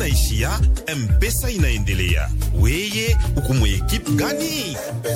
inaishia, M-Pesa inaendelea. Weye, uko mu ekipe gani?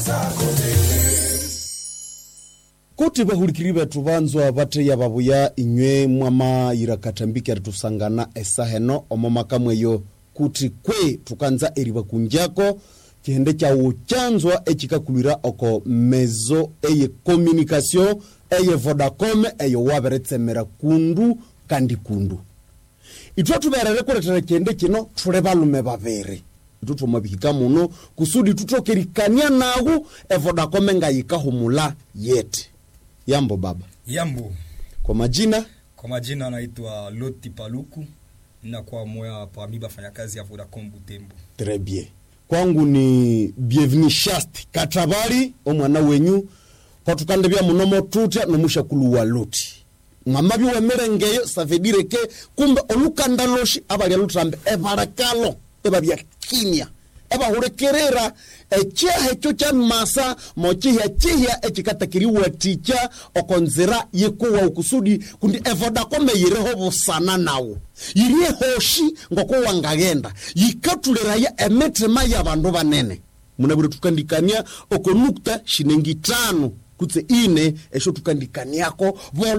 Kuti bahurikiri betu banzwa bate ya babuya inywe mwama irakatambiki aritusangana esaheno omomaka mweyo kuti kwe tukanza eriba kunjako kihende cha uchanzwa echikakulira oko mezo eye communication eye Vodacom eye waberetsemera kundu kandi kundu itwa tuberere kuretera kihende kino tulebalume babere itutu mabihika muno kusudi tutokerikania nago Vodacom ngayika humula yete. Yambo baba. Yambo. Kwa majina? Kwa majina naitwa Loti Paluku na kwa moya pa miba fanya kazi ya Vodacom Butembo. Très bien. Kwangu ni bienvenue Shasti Katabari omwana wenyu kwa tukandebya munomo tutia nomusha kuluwa Loti. Ngamabi wemerengeyo ça veut dire que kumbe olukandaloshi abali lutrambe ebarakalo ebabya kinya eba hurekerera echehe chocha masa mochihya chihya echikatakiriwa ticha okonzera yekuwa ukusudi kundi Vodacom yireho busana nawo yiriye hoshi ngoko wangagenda yikatulera ya emetrema y'abantu banene munabure tukandikania okonukta shinengi 5 kutse ine esho tukandikaniako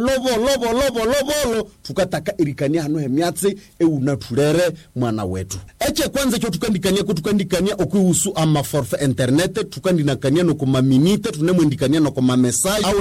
bolo tukataka irikania hano hemyatse eunatulere mwana wetu eche kwanza cho tukandikania okuhusu ama forfait internet tukandinakania no kuma minute tunemwendikania no kuma message